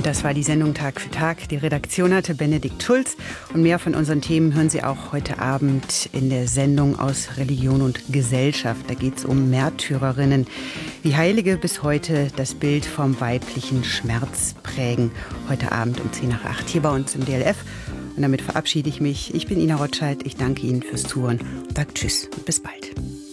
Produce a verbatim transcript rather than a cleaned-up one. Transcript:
Und das war die Sendung Tag für Tag. Die Redaktion hatte Benedikt Schulz. Und mehr von unseren Themen hören Sie auch heute Abend in der Sendung aus Religion und Gesellschaft. Da geht es um Märtyrerinnen, wie Heilige bis heute das Bild vom weiblichen Schmerz prägen. Heute Abend um zehn nach acht hier bei uns im D L F. Und damit verabschiede ich mich. Ich bin Ina Rotscheid. Ich danke Ihnen fürs Zuhören und sage Tschüss und bis bald.